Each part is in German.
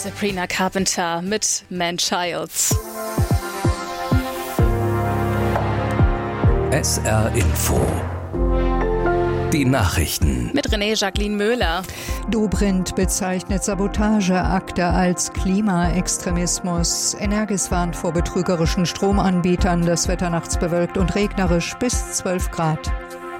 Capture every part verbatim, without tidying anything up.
Sabrina Carpenter mit Man-Childs. S R Info. Die Nachrichten. Mit René Jacqueline Möhler. Dobrindt bezeichnet Sabotageakte als Klimaextremismus. Energis warnt vor betrügerischen Stromanbietern. Das Wetter nachts bewölkt und regnerisch bis zwölf Grad.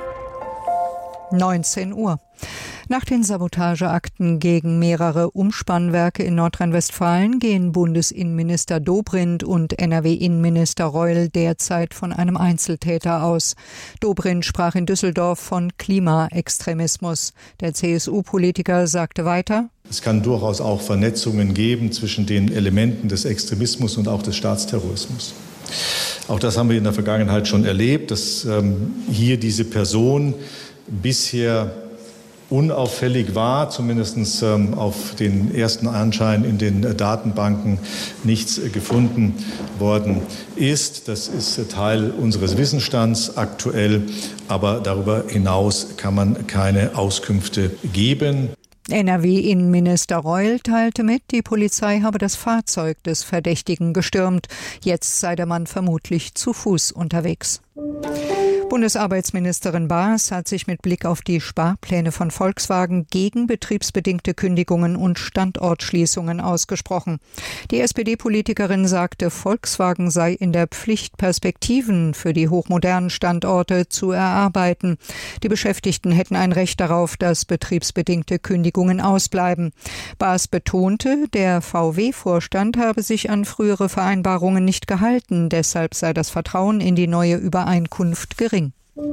neunzehn Uhr. Nach den Sabotageakten gegen mehrere Umspannwerke in Nordrhein-Westfalen gehen Bundesinnenminister Dobrindt und N R W-Innenminister Reul derzeit von einem Einzeltäter aus. Dobrindt sprach in Düsseldorf von Klimaextremismus. Der C S U-Politiker sagte weiter: Es kann durchaus auch Vernetzungen geben zwischen den Elementen des Extremismus und auch des Staatsterrorismus. Auch das haben wir in der Vergangenheit schon erlebt, dass ähm, hier diese Person bisher unauffällig war, zumindest ähm, auf den ersten Anschein in den äh, Datenbanken nichts äh, gefunden worden ist. Das ist äh, Teil unseres Wissensstands aktuell, aber darüber hinaus kann man keine Auskünfte geben. N R W-Innenminister Reul teilte mit, die Polizei habe das Fahrzeug des Verdächtigen gestürmt. Jetzt sei der Mann vermutlich zu Fuß unterwegs. Bundesarbeitsministerin Baas hat sich mit Blick auf die Sparpläne von Volkswagen gegen betriebsbedingte Kündigungen und Standortschließungen ausgesprochen. Die S P D-Politikerin sagte, Volkswagen sei in der Pflicht, Perspektiven für die hochmodernen Standorte zu erarbeiten. Die Beschäftigten hätten ein Recht darauf, dass betriebsbedingte Kündigungen ausbleiben. Baas betonte, der V W-Vorstand habe sich an frühere Vereinbarungen nicht gehalten. Deshalb sei das Vertrauen in die neue Übereinkunft gering.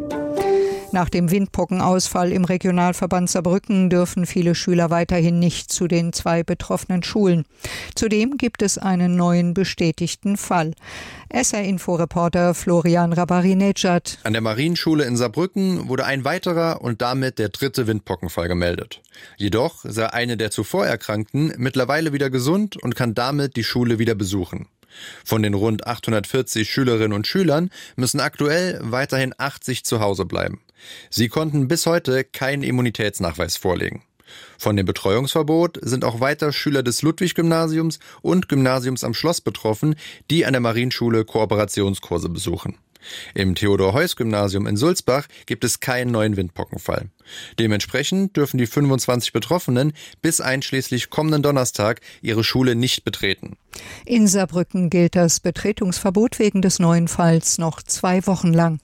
Nach dem Windpockenausfall im Regionalverband Saarbrücken dürfen viele Schüler weiterhin nicht zu den zwei betroffenen Schulen. Zudem gibt es einen neuen bestätigten Fall. S R-Info-Reporter Florian Rabarinejad. An der Marienschule in Saarbrücken wurde ein weiterer und damit der dritte Windpockenfall gemeldet. Jedoch sei eine der zuvor Erkrankten mittlerweile wieder gesund und kann damit die Schule wieder besuchen. Von den rund achthundertvierzig Schülerinnen und Schülern müssen aktuell weiterhin achtzig zu Hause bleiben. Sie konnten bis heute keinen Immunitätsnachweis vorlegen. Von dem Betreuungsverbot sind auch weiter Schüler des Ludwig-Gymnasiums und Gymnasiums am Schloss betroffen, die an der Marienschule Kooperationskurse besuchen. Im Theodor-Heuss-Gymnasium in Sulzbach gibt es keinen neuen Windpockenfall. Dementsprechend dürfen die fünfundzwanzig Betroffenen bis einschließlich kommenden Donnerstag ihre Schule nicht betreten. In Saarbrücken gilt das Betretungsverbot wegen des neuen Falls noch zwei Wochen lang.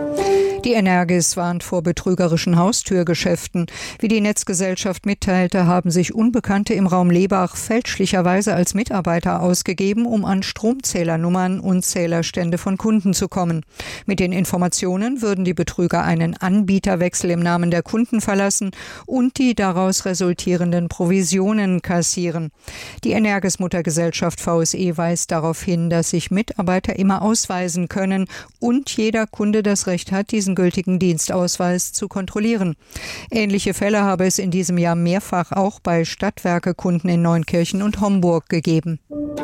Die Energis warnt vor betrügerischen Haustürgeschäften. Wie die Netzgesellschaft mitteilte, haben sich Unbekannte im Raum Lebach fälschlicherweise als Mitarbeiter ausgegeben, um an Stromzählernummern und Zählerstände von Kunden zu kommen. Mit den Informationen würden die Betrüger einen Anbieterwechsel im Namen der Kunden verlassen und die daraus resultierenden Provisionen kassieren. Die Energis-Muttergesellschaft V S E weist darauf hin, dass sich Mitarbeiter immer ausweisen können und jeder Kunde das Recht hat, diesen gültigen Dienstausweis zu kontrollieren. Ähnliche Fälle habe es in diesem Jahr mehrfach auch bei Stadtwerke-Kunden in Neunkirchen und Homburg gegeben.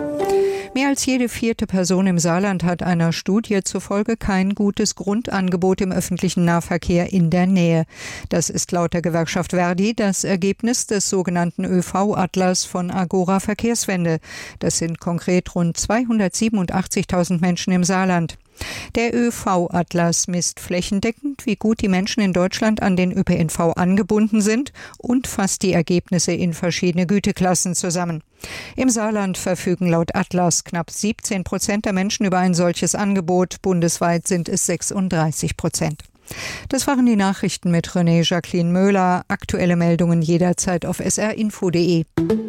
Mehr als jede vierte Person im Saarland hat einer Studie zufolge kein gutes Grundangebot im öffentlichen Nahverkehr in der Nähe. Das ist laut der Gewerkschaft Verdi das Ergebnis des sogenannten ÖV-Atlas von Agora Verkehrswende. Das sind konkret rund zweihundertsiebenundachtzigtausend Menschen im Saarland. Der ÖV-Atlas misst flächendeckend, wie gut die Menschen in Deutschland an den Ö P N V angebunden sind und fasst die Ergebnisse in verschiedene Güteklassen zusammen. Im Saarland verfügen laut Atlas knapp siebzehn Prozent der Menschen über ein solches Angebot. Bundesweit sind es sechsunddreißig Prozent. Das waren die Nachrichten mit René Jacqueline Möhler. Aktuelle Meldungen jederzeit auf s r info punkt d e.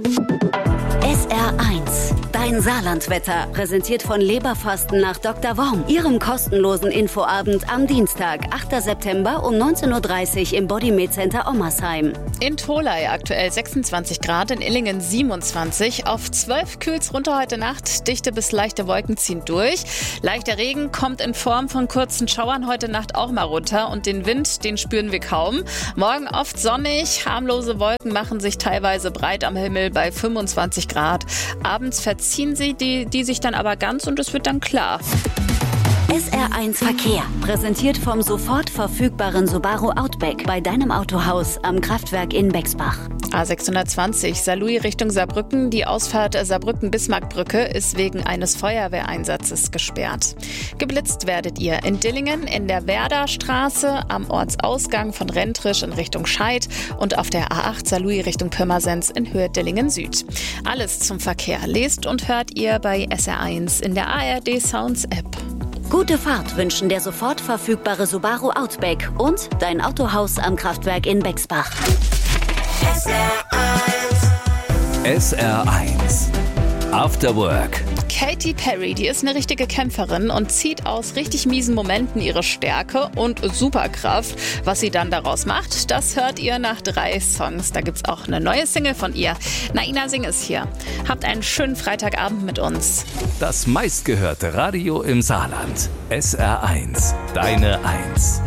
S R eins. Dein Saarlandwetter, präsentiert von Leberfasten nach Doktor Worm. Ihrem kostenlosen Infoabend am Dienstag, achter September um neunzehn Uhr dreißig im Bodymed Center Ommersheim. In Tholey aktuell sechsundzwanzig Grad, in Illingen siebenundzwanzig. Auf zwölf kühlt's runter heute Nacht. Dichte bis leichte Wolken ziehen durch. Leichter Regen kommt in Form von kurzen Schauern heute Nacht auch mal runter. Und den Wind, den spüren wir kaum. Morgen oft sonnig. Harmlose Wolken machen sich teilweise breit am Himmel bei fünfundzwanzig Grad. Abends verziehen sie die, die sich dann aber ganz und es wird dann klar. S R eins Verkehr, präsentiert vom sofort verfügbaren Subaru Outback bei deinem Autohaus am Kraftwerk in Bexbach. A sechshundertzwanzig Saarlouis Richtung Saarbrücken. Die Ausfahrt Saarbrücken-Bismarckbrücke ist wegen eines Feuerwehreinsatzes gesperrt. Geblitzt werdet ihr in Dillingen, in der Werderstraße, am Ortsausgang von Rentrisch in Richtung Scheid und auf der A acht Saarlouis Richtung Pirmasens in Höhe Dillingen Süd. Alles zum Verkehr lest und hört ihr bei S R eins in der A R D Sounds App. Gute Fahrt wünschen der sofort verfügbare Subaru Outback und dein Autohaus am Kraftwerk in Bexbach. S R eins After Work. Katy Perry, die ist eine richtige Kämpferin und zieht aus richtig miesen Momenten ihre Stärke und Superkraft. Was sie dann daraus macht, das hört ihr nach drei Songs. Da gibt's auch eine neue Single von ihr. Naina Singh ist hier. Habt einen schönen Freitagabend mit uns. Das meistgehörte Radio im Saarland. S R eins, deine Eins.